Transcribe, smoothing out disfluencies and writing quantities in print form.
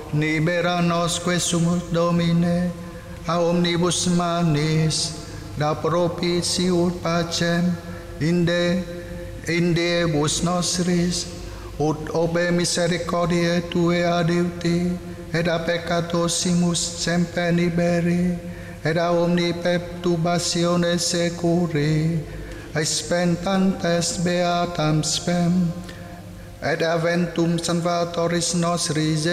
libera-nos quesumus Domine, a omnibus manis, da propitiut pacem, in diebus nostris, ut obe misericordiae Tue adiuti, et a peccatosimus semper liberi, et a omni perturbatione securi, expentantes beatam spem, et aventum salvatoris nostri